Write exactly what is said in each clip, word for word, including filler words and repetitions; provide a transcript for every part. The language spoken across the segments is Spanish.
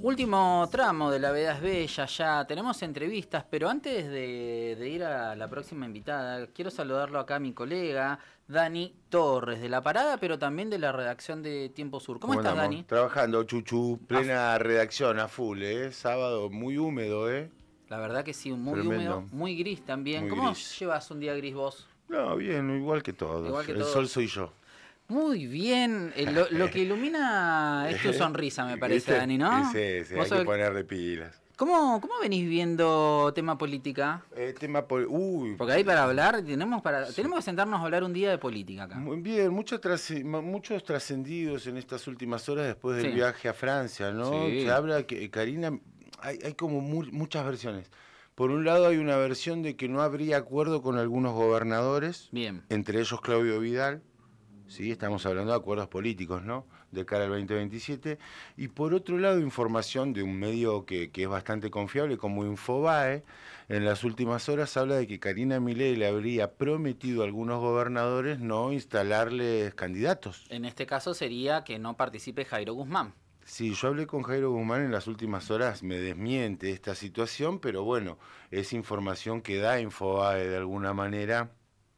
Último tramo de La Vida es Bella, ya tenemos entrevistas, pero antes de, de ir a la próxima invitada, quiero saludarlo acá a mi colega, Dani Torres, de La Parada, pero también de la redacción de Tiempo Sur. ¿Cómo, ¿Cómo estás, andamos? Dani? Trabajando, Chuchu, A f- plena redacción, a full, ¿eh? Sábado muy húmedo, ¿eh? La verdad que sí, muy húmedo, Tremendo, muy gris también. muy ¿Cómo gris. llevas un día gris vos? No, bien, igual que Igual todos. que El sol todos. soy yo. Muy bien, eh, lo, lo que ilumina es tu sonrisa, me parece, ¿Viste? Dani, Y ¿no? sí, sí, Vos hay que sos- poner de pilas. ¿Cómo, cómo venís viendo tema política? Eh, tema por... Uy, Porque ahí para hablar, tenemos para sí. tenemos que sentarnos a hablar un día de política acá. Muy bien, muchos, trasce- ma- muchos trascendidos en estas últimas horas después del Sí, viaje a Francia, ¿no? Se sí. habla que Karina, hay, hay como mu- muchas versiones. Por un lado hay una versión de que no habría acuerdo con algunos gobernadores, Bien. entre ellos Claudio Vidal. Sí, estamos hablando de acuerdos políticos, ¿no? De cara al veinte veintisiete. Y por otro lado, información de un medio que, que es bastante confiable, como Infobae, en las últimas horas habla de que Karina Milei le habría prometido a algunos gobernadores no instalarles candidatos. En este caso sería que no participe Jairo Guzmán. Sí, yo hablé con Jairo Guzmán en las últimas horas, me desmiente esta situación, pero bueno, es información que da Infobae de alguna manera.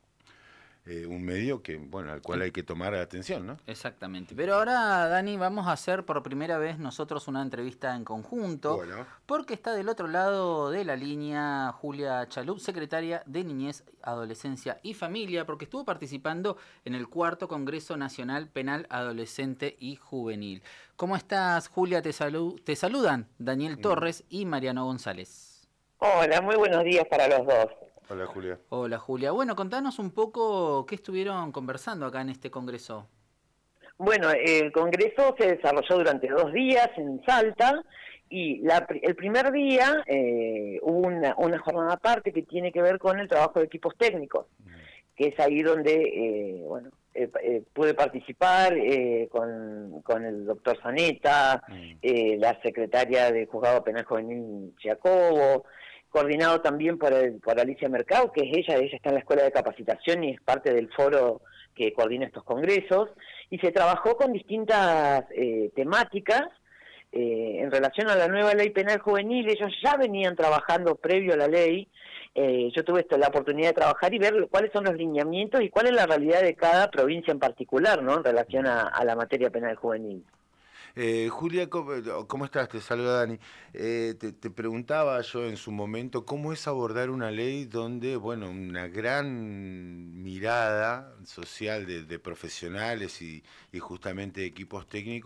Eh, un medio que, bueno, al cual En- hay que tomar atención, ¿no? Exactamente. Pero ahora, Dani, vamos a hacer por primera vez nosotros una entrevista en conjunto, Bueno, porque está del otro lado de la línea Julia Chalup, secretaria de Niñez, Adolescencia y Familia, porque estuvo participando en el cuarto Congreso Nacional Penal Adolescente y Juvenil. ¿Cómo estás, Julia? Te, salu- te saludan Daniel mm. Torres y Mariano González. Hola, muy buenos días para los dos. Hola Julia. Hola, Julia. Bueno, contanos un poco qué estuvieron conversando acá en este congreso. Bueno, el Congreso se desarrolló durante dos días en Salta y la, el primer día eh, hubo una, una jornada aparte que tiene que ver con el trabajo de equipos técnicos, que es ahí donde, eh, bueno, eh, eh, pude participar eh, con, con el doctor Zaneta, Mm. eh, la secretaria del Juzgado Penal Juvenil Giacobo, coordinado también por, el, por Alicia Mercado, que es ella, ella está en la Escuela de Capacitación y es parte del foro que coordina estos congresos, y se trabajó con distintas eh, temáticas eh, en relación a la nueva ley penal juvenil. Ellos ya venían trabajando previo a la ley. Eh, yo tuve esto, la oportunidad de trabajar y ver cuáles son los lineamientos y cuál es la realidad de cada provincia en particular, ¿no? En relación a, a la materia penal juvenil. Eh, Julia, ¿cómo, cómo estás? Te saluda Dani. Eh, te, te preguntaba yo en su momento cómo es abordar una ley donde, bueno, una gran mirada social de, de profesionales y, y justamente de equipos técnicos